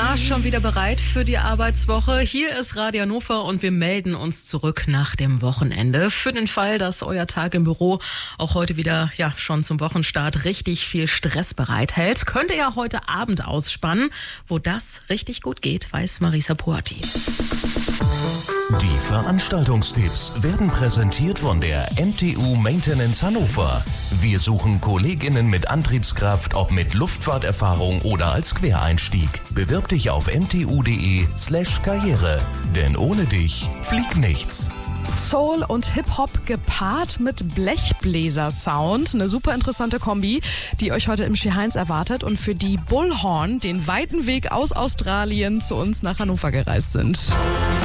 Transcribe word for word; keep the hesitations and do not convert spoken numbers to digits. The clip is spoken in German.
Na, schon wieder bereit für die Arbeitswoche? Hier ist Radio Hannover und wir melden uns zurück nach dem Wochenende. Für den Fall, dass euer Tag im Büro auch heute wieder ja schon zum Wochenstart richtig viel Stress bereithält, könnt ihr ja heute Abend ausspannen. Wo das richtig gut geht, weiß Marisa Poati. Die Veranstaltungstipps werden präsentiert von der M T U Maintenance Hannover. Wir suchen KollegInnen mit Antriebskraft, ob mit Luftfahrterfahrung oder als Quereinstieg. Bewirb dich auf mtu.de slash Karriere. Denn ohne dich fliegt nichts. Soul und Hip-Hop gepaart mit Blechbläser-Sound. Eine super interessante Kombi, die euch heute im Ski Heinz erwartet und für die Bullhorn den weiten Weg aus Australien zu uns nach Hannover gereist sind.